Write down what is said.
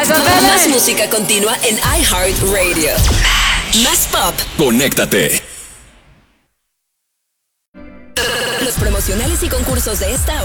Más música continua en iHeartRadio. Más pop. Conéctate. Los promocionales y concursos de esta